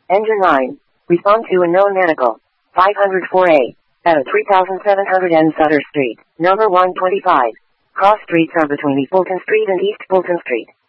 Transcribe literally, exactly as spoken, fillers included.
Engine nine. Respond to unknown medical. five oh four A. At three thousand seven hundred N Sutter Street, number one twenty-five. Cross streets are between East Fulton Street and East Fulton Street.